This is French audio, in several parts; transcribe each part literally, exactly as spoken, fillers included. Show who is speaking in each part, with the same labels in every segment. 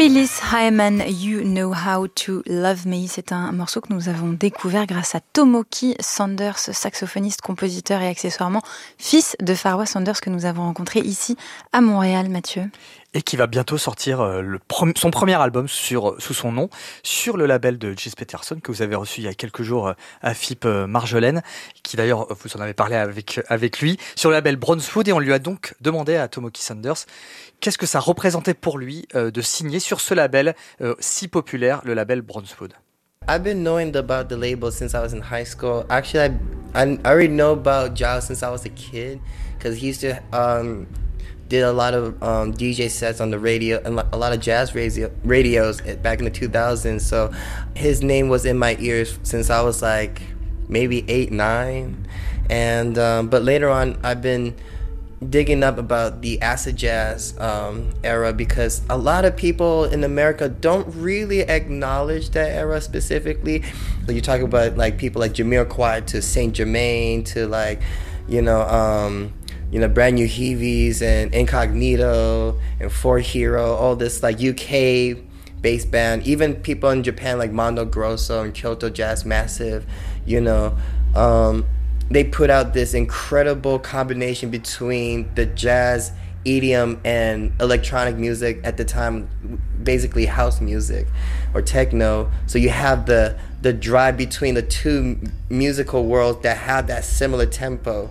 Speaker 1: Phyllis Hyman, You Know How to Love Me. C'est un morceau que nous avons découvert grâce à Tomoki Sanders, saxophoniste, compositeur et accessoirement fils de Pharoah Sanders que nous avons rencontré ici à Montréal, Mathieu.
Speaker 2: Et qui va bientôt sortir le pre- son premier album sur, sous son nom, sur le label de Gis Peterson, que vous avez reçu il y a quelques jours à F I P Marjolaine, qui d'ailleurs, vous en avez parlé avec, avec lui, sur le label Brownswood, et on lui a donc demandé à Tomoki Sanders qu'est-ce que ça représentait pour lui euh, de signer sur ce label euh, si populaire, le label Brownswood.
Speaker 3: I've been knowing about the label since I was in high school. Actually, I, I already know about Giles since I was a kid, because he used to... Um, did a lot of um, D J sets on the radio and a lot of jazz radio, radios back in the two thousands. So his name was in my ears since I was like maybe eight, nine. And um, but later on, I've been digging up about the acid jazz um, era, because a lot of people in America don't really acknowledge that era specifically. So you talk about like people like Jamiroquai to Saint Germain to like, you know, um, you know, Brand New Heavies and Incognito and Four Hero, all this like U K based band. Even people in Japan like Mondo Grosso and Kyoto Jazz Massive, you know, um, they put out this incredible combination between the jazz, E D M, and electronic music at the time, basically house music or techno. So you have the the drive between the two musical worlds that have that similar tempo.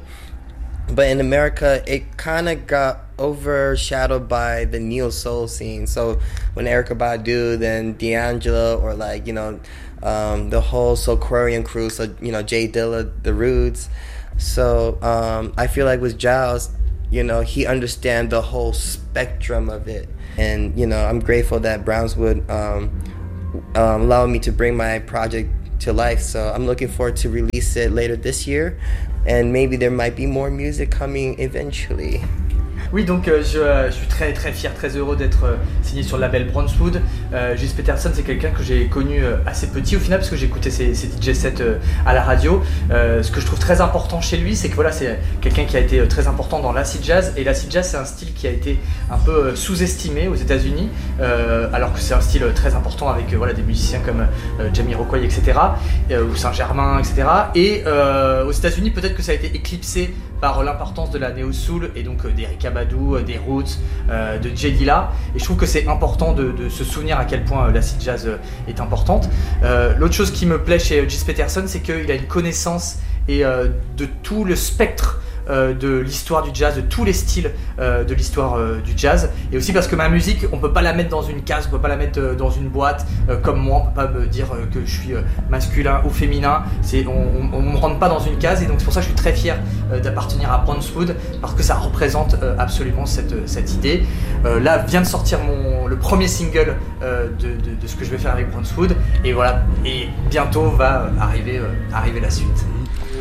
Speaker 3: But in America, it kind of got overshadowed by the neo soul scene. So when Erykah Badu, then D'Angelo, or like, you know, um, the whole Soulquarian crew, so, you know, Jay Dilla, the Rudes. So um, I feel like with Giles, you know, he understands the whole spectrum of it. And, you know, I'm grateful that Brownswood um, um, allowed me to bring my project to life. So I'm looking forward to release it later this year. And maybe there might be more music coming eventually.
Speaker 2: Oui, donc euh, je, euh, je suis très très fier, très heureux d'être euh, signé sur le label Brownswood. Euh, Gis Peterson, c'est quelqu'un que j'ai connu euh, assez petit au final, parce que j'ai écouté ses, ses D J sets euh, à la radio. Euh, ce que je trouve très important chez lui, c'est que voilà, c'est quelqu'un qui a été euh, très important dans l'acid jazz. Et l'acid jazz, c'est un style qui a été un peu euh, sous-estimé aux États-Unis, euh, alors que c'est un style très important avec euh, voilà, des musiciens comme euh, Jamiroquai, et cetera, euh, ou Saint-Germain, et cetera. Et euh, aux États-Unis, peut-être que ça a été éclipsé par l'importance de la néo-soul et donc euh, d'Erykah Badu, euh, des Roots, euh, de Jay Dilla. Et je trouve que c'est important de, de se souvenir à quel point euh, l'acid jazz euh, est importante. Euh, l'autre chose qui me plaît chez Gis Peterson, c'est qu'il a une connaissance et, euh, de tout le spectre euh, de l'histoire du jazz, de tous les styles euh, de l'histoire euh, du jazz. Et aussi parce que ma musique, on peut pas la mettre dans une case, on peut pas la mettre euh, dans une boîte euh, comme moi, on peut pas me dire euh, que je suis euh, masculin ou féminin. C'est, on, on, on me rentre pas dans une case, et donc c'est pour ça que je suis très fier euh, d'appartenir à Brownswood, parce que ça représente euh, absolument cette, cette idée. Euh, là vient de sortir mon, le premier single euh, de, de, de ce que je vais faire avec Brownswood, et voilà, et bientôt va euh, arriver, euh, arriver la suite.